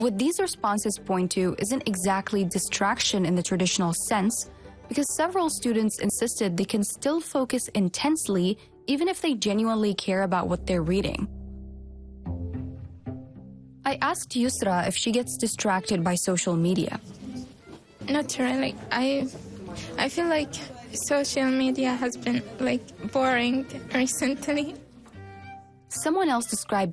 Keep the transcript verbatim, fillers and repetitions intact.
What these responses point to isn't exactly distraction in the traditional sense, because several students insisted they can still focus intensely even if they genuinely care about what they're reading. I asked Yusra if she gets distracted by social media. Not really. I, I feel like social media has been like boring recently. Someone else described